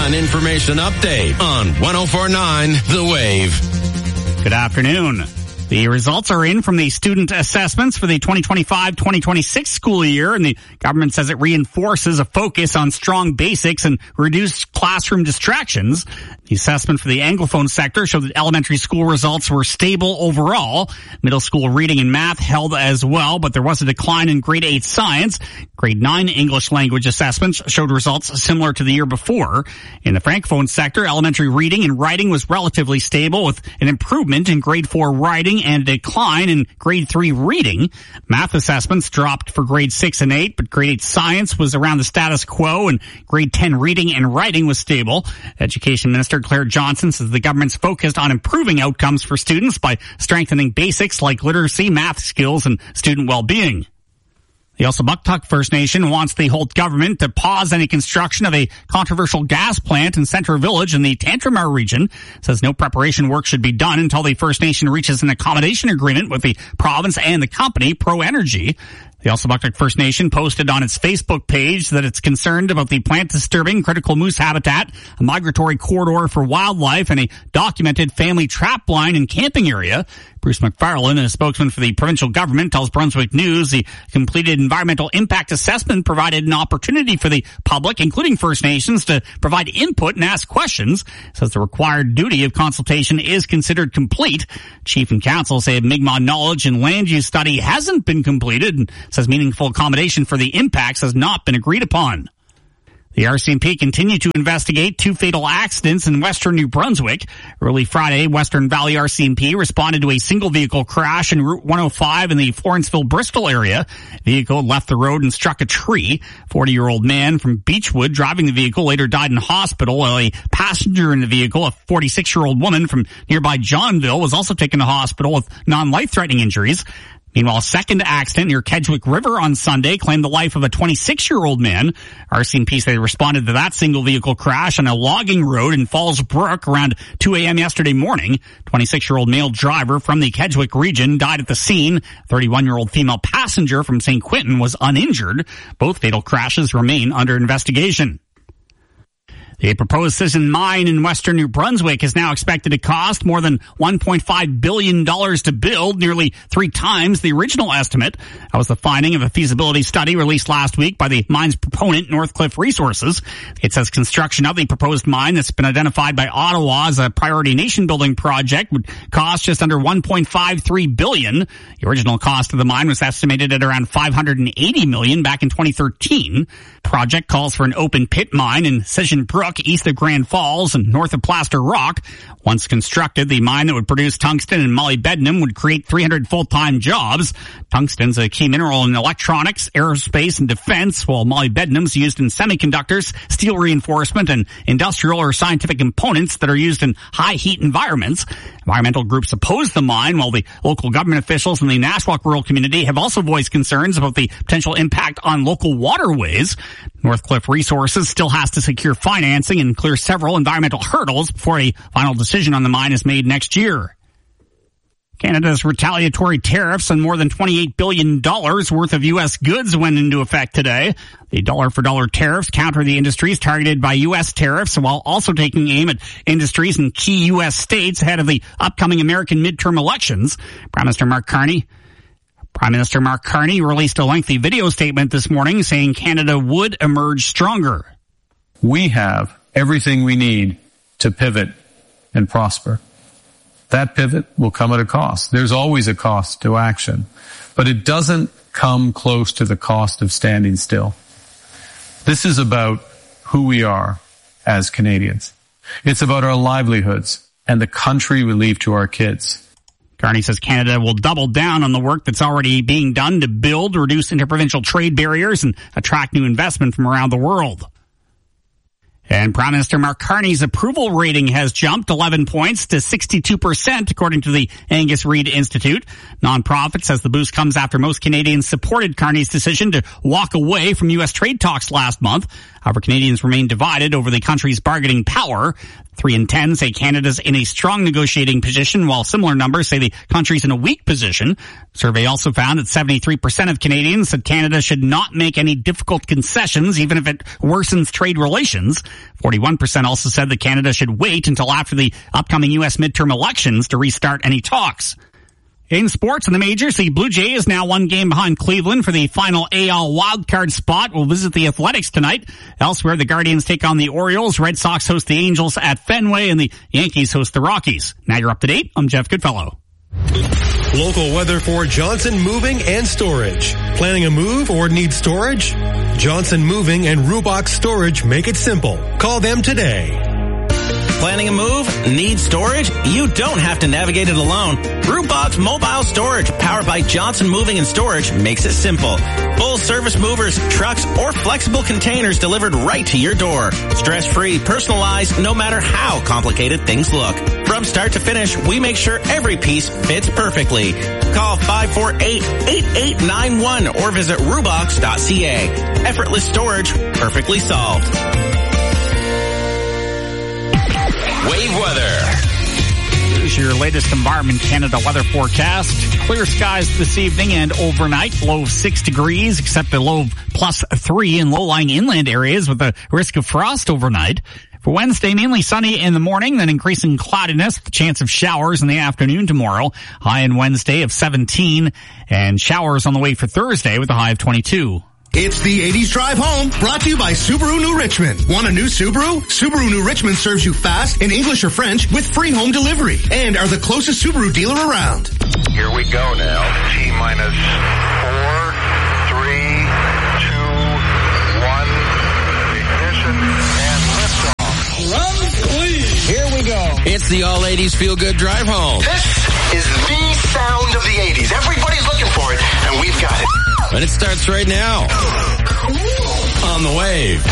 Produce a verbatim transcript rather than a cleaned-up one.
An information update on one oh four point nine The Wave. Good afternoon. The results are in from the student assessments for the twenty twenty-five twenty twenty-six school year, and the government says it reinforces a focus on strong basics and reduced classroom distractions. The assessment for the Anglophone sector showed that elementary school results were stable overall. Middle school reading and math held as well, but there was a decline in grade eight science. Grade nine English language assessments showed results similar to the year before. In the Francophone sector, elementary reading and writing was relatively stable, with an improvement in grade four writing and a decline in grade three reading. Math assessments dropped for grade six and eight, but grade eight science was around the status quo, and grade ten reading and writing was stable. Education Minister Claire Johnson says the government's focused on improving outcomes for students by strengthening basics like literacy, math skills, and student well-being. The Elsipogtog First Nation wants the Holt government to pause any construction of a controversial gas plant in Centre Village in the Tantramar region. Says no preparation work should be done until the First Nation reaches an accommodation agreement with the province and the company, Pro Energy. The Elsipogtog First Nation posted on its Facebook page that it's concerned about the plant disturbing critical moose habitat, a migratory corridor for wildlife, and a documented family trap line and camping area. Bruce McFarlane, a spokesman for the provincial government, tells Brunswick News the completed environmental impact assessment provided an opportunity for the public, including First Nations, to provide input and ask questions. Says the required duty of consultation is considered complete. Chief and council say a Mi'kmaq knowledge and land use study hasn't been completed, and says meaningful accommodation for the impacts has not been agreed upon. The R C M P continued to investigate two fatal accidents in western New Brunswick. Early Friday, Western Valley R C M P responded to a single vehicle crash in Route one oh five in the Florenceville-Bristol area. The vehicle left the road and struck a tree. forty-year-old man from Beechwood driving the vehicle later died in hospital, while a passenger in the vehicle, a forty-six-year-old woman from nearby Johnville, was also taken to hospital with non-life-threatening injuries. Meanwhile, a second accident near Kedgwick River on Sunday claimed the life of a twenty-six-year-old man. R C M P say they responded to that single vehicle crash on a logging road in Falls Brook around two a.m. yesterday morning. twenty-six-year-old male driver from the Kedgwick region died at the scene. thirty-one-year-old female passenger from Saint Quentin was uninjured. Both fatal crashes remain under investigation. The proposed Sisson mine in western New Brunswick is now expected to cost more than one point five billion dollars to build, nearly three times the original estimate. That was the finding of a feasibility study released last week by the mine's proponent, Northcliffe Resources. It says construction of the proposed mine that's been identified by Ottawa as a priority nation-building project would cost just under one point five three billion dollars. The original cost of the mine was estimated at around five hundred eighty million dollars back in twenty thirteen. The project calls for an open pit mine in Sisson Brook, east of Grand Falls and north of Plaster Rock. Once constructed, the mine that would produce tungsten and molybdenum would create three hundred full-time jobs. Tungsten's a key mineral in electronics, aerospace, and defense, while molybdenum's used in semiconductors, steel reinforcement, and industrial or scientific components that are used in high-heat environments. Environmental groups oppose the mine, while the local government officials in the Nashwauk rural community have also voiced concerns about the potential impact on local waterways. Northcliffe Resources still has to secure financing and clear several environmental hurdles before a final decision on the mine is made next year. Canada's retaliatory tariffs on more than twenty-eight billion dollars worth of U S goods went into effect today. The dollar-for-dollar tariffs counter the industries targeted by U S tariffs, while also taking aim at industries in key U S states ahead of the upcoming American midterm elections. Prime Minister Mark Carney Prime Minister Mark Carney released a lengthy video statement this morning saying Canada would emerge stronger. We have everything we need to pivot and prosper. That pivot will come at a cost. There's always a cost to action, but it doesn't come close to the cost of standing still. This is about who we are as Canadians. It's about our livelihoods and the country we leave to our kids. Carney says Canada will double down on the work that's already being done to build, reduce interprovincial trade barriers, and attract new investment from around the world. And Prime Minister Mark Carney's approval rating has jumped eleven points to sixty-two percent, according to the Angus Reid Institute. Nonprofit says the boost comes after most Canadians supported Carney's decision to walk away from U S trade talks last month. However, Canadians remain divided over the country's bargaining power. Three in ten say Canada's in a strong negotiating position, while similar numbers say the country's in a weak position. Survey also found that seventy-three percent of Canadians said Canada should not make any difficult concessions, even if it worsens trade relations. forty-one percent also said that Canada should wait until after the upcoming U S midterm elections to restart any talks. In sports in the majors, the Blue Jays now one game behind Cleveland for the final A L wildcard spot. Will visit the Athletics tonight. Elsewhere, the Guardians take on the Orioles. Red Sox host the Angels at Fenway, and the Yankees host the Rockies. Now you're up to date. I'm Jeff Goodfellow. Local weather for Johnson Moving and Storage. Planning a move or need storage? Johnson Moving and Rubach Storage make it simple. Call them today. Planning a move? Need storage? You don't have to navigate it alone. Rubach Mobile Storage, powered by Johnson Moving and Storage, makes it simple. Full service movers, trucks, or flexible containers delivered right to your door. Stress-free, personalized, no matter how complicated things look. From start to finish, we make sure every piece fits perfectly. Call five four eight, eight eight nine one or visit rubach dot c a. Effortless storage, perfectly solved. Wave weather. Here's your latest Environment Canada weather forecast. Clear skies this evening and overnight. Low of six degrees, except a low of plus three in low-lying inland areas with a risk of frost overnight. For Wednesday, mainly sunny in the morning, then increasing cloudiness with a chance of showers in the afternoon tomorrow. High on Wednesday of seventeen, and showers on the way for Thursday with a high of twenty-two. It's the eighties Drive Home, brought to you by Subaru New Richmond. Want a new Subaru? Subaru New Richmond serves you fast in English or French with free home delivery and are the closest Subaru dealer around. Here we go now. T minus four, three, two, one. Ignition and liftoff. Run, please. Here we go. It's the All eighties Feel Good Drive Home. This is the sound of the eighties. Everybody's looking for it, and we've got it. And it starts right now on the Wave.